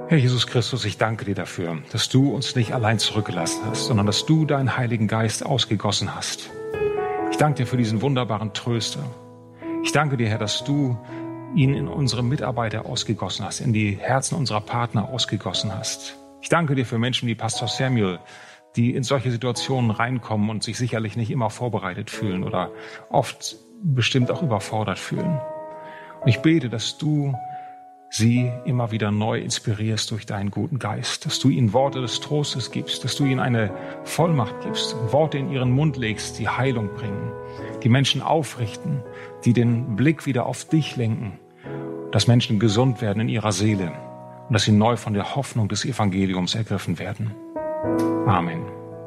Herr Jesus Christus, ich danke dir dafür, dass du uns nicht allein zurückgelassen hast, sondern dass du deinen Heiligen Geist ausgegossen hast. Ich danke dir für diesen wunderbaren Tröster. Ich danke dir, Herr, dass du ihn in unsere Mitarbeiter ausgegossen hast, in die Herzen unserer Partner ausgegossen hast. Ich danke dir für Menschen wie Pastor Samuel, die in solche Situationen reinkommen und sich sicherlich nicht immer vorbereitet fühlen oder oft bestimmt auch überfordert fühlen. Und ich bete, dass du sie immer wieder neu inspirierst durch deinen guten Geist, dass du ihnen Worte des Trostes gibst, dass du ihnen eine Vollmacht gibst, Worte in ihren Mund legst, die Heilung bringen, die Menschen aufrichten, die den Blick wieder auf dich lenken, dass Menschen gesund werden in ihrer Seele und dass sie neu von der Hoffnung des Evangeliums ergriffen werden. Amen.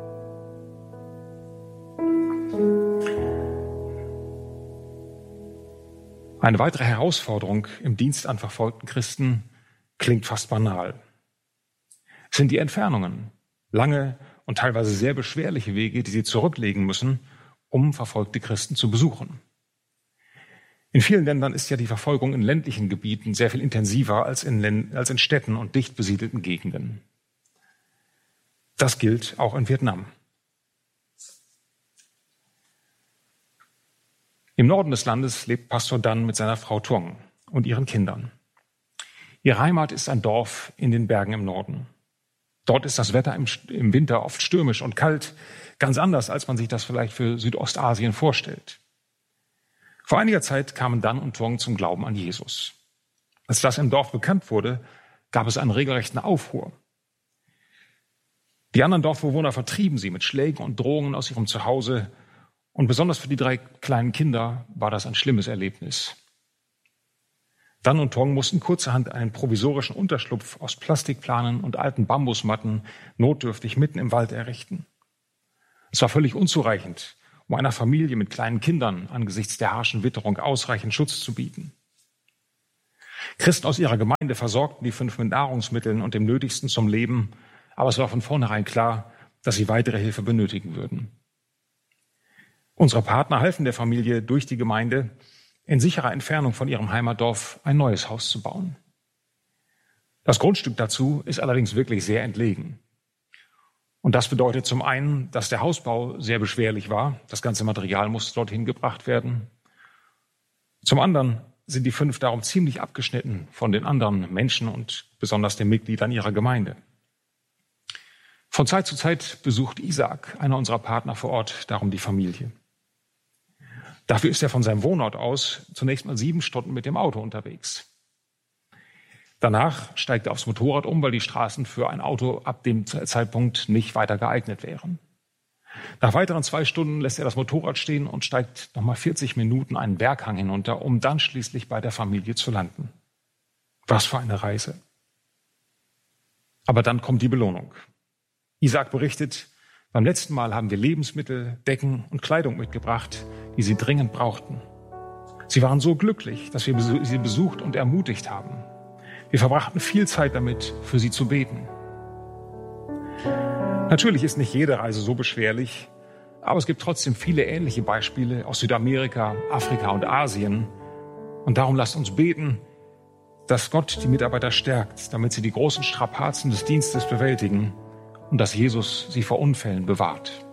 Eine weitere Herausforderung im Dienst an verfolgten Christen klingt fast banal. Es sind die Entfernungen, lange und teilweise sehr beschwerliche Wege, die sie zurücklegen müssen, um verfolgte Christen zu besuchen. In vielen Ländern ist ja die Verfolgung in ländlichen Gebieten sehr viel intensiver als in Städten und dicht besiedelten Gegenden. Das gilt auch in Vietnam. Im Norden des Landes lebt Pastor Dan mit seiner Frau Tuong und ihren Kindern. Ihre Heimat ist ein Dorf in den Bergen im Norden. Dort ist das Wetter im Winter oft stürmisch und kalt, ganz anders, als man sich das vielleicht für Südostasien vorstellt. Vor einiger Zeit kamen Dan und Tuong zum Glauben an Jesus. Als das im Dorf bekannt wurde, gab es einen regelrechten Aufruhr. Die anderen Dorfbewohner vertrieben sie mit Schlägen und Drohungen aus ihrem Zuhause. Und besonders für die 3 kleinen Kinder war das ein schlimmes Erlebnis. Dan und Tuong mussten kurzerhand einen provisorischen Unterschlupf aus Plastikplanen und alten Bambusmatten notdürftig mitten im Wald errichten. Es war völlig unzureichend, um einer Familie mit kleinen Kindern angesichts der harschen Witterung ausreichend Schutz zu bieten. Christen aus ihrer Gemeinde versorgten die 5 mit Nahrungsmitteln und dem Nötigsten zum Leben, aber es war von vornherein klar, dass sie weitere Hilfe benötigen würden. Unsere Partner halfen der Familie durch die Gemeinde, in sicherer Entfernung von ihrem Heimatdorf ein neues Haus zu bauen. Das Grundstück dazu ist allerdings wirklich sehr entlegen. Und das bedeutet zum einen, dass der Hausbau sehr beschwerlich war. Das ganze Material musste dorthin gebracht werden. Zum anderen sind die 5 darum ziemlich abgeschnitten von den anderen Menschen und besonders den Mitgliedern ihrer Gemeinde. Von Zeit zu Zeit besucht Isaac, einer unserer Partner vor Ort, darum die Familie. Dafür ist er von seinem Wohnort aus zunächst mal 7 Stunden mit dem Auto unterwegs. Danach steigt er aufs Motorrad um, weil die Straßen für ein Auto ab dem Zeitpunkt nicht weiter geeignet wären. Nach weiteren 2 Stunden lässt er das Motorrad stehen und steigt nochmal 40 Minuten einen Berghang hinunter, um dann schließlich bei der Familie zu landen. Was für eine Reise. Aber dann kommt die Belohnung. Isaac berichtet, beim letzten Mal haben wir Lebensmittel, Decken und Kleidung mitgebracht, die sie dringend brauchten. Sie waren so glücklich, dass wir sie besucht und ermutigt haben. Wir verbrachten viel Zeit damit, für sie zu beten. Natürlich ist nicht jede Reise so beschwerlich, aber es gibt trotzdem viele ähnliche Beispiele aus Südamerika, Afrika und Asien. Und darum lasst uns beten, dass Gott die Mitarbeiter stärkt, damit sie die großen Strapazen des Dienstes bewältigen und dass Jesus sie vor Unfällen bewahrt.